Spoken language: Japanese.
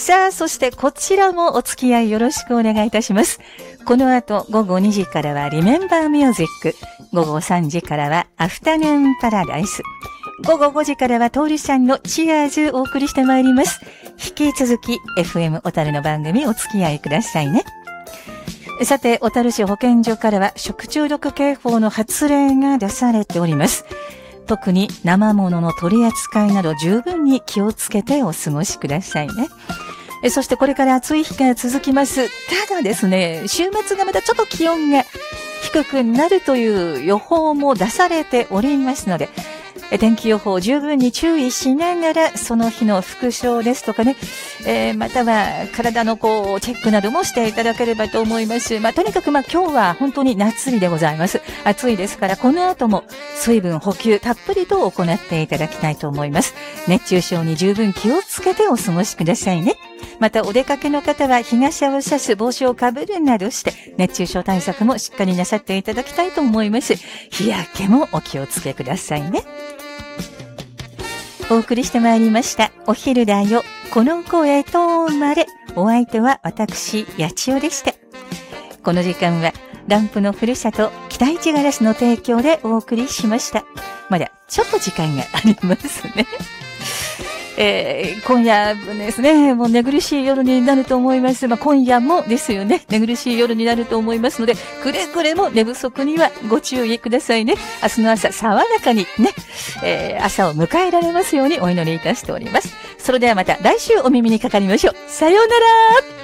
さあ、そしてこちらもお付き合いよろしくお願いいたします。この後午後2時からはリメンバーミュージック。午後3時からはアフタヌーンパラダイス。午後5時からはトールさんのチアーズお送りしてまいります。引き続き FM 小樽の番組お付き合いくださいね。さて、小樽市保健所からは食中毒警報の発令が出されております。特に生物の取り扱いなど十分に気をつけてお過ごしくださいね。そしてこれから暑い日が続きます。ただですね、週末がまたちょっと気温が低くなるという予報も出されておりますので、天気予報十分に注意しながら、その日の服装ですとかね、または体のチェックなどもしていただければと思います。とにかく今日は本当に夏日でございます。暑いですから、この後も水分補給たっぷりと行っていただきたいと思います。熱中症に十分気をつけてお過ごしくださいね。またお出かけの方は日傘を差す、帽子をかぶるなどして熱中症対策もしっかりなさっていただきたいと思います。日焼けもお気をつけくださいね。お送りしてまいりましたお昼だよこの声とまれ。お相手は私八千代でした。この時間はランプのふるさと北市ガラスの提供でお送りしました。まだちょっと時間がありますね。今夜ですね、もう寝苦しい夜になると思います。今夜もですよね、寝苦しい夜になると思いますので、くれぐれも寝不足にはご注意くださいね。明日の朝、爽やかにね、朝を迎えられますようにお祈りいたしております。それではまた来週お耳にかかりましょう。さようなら。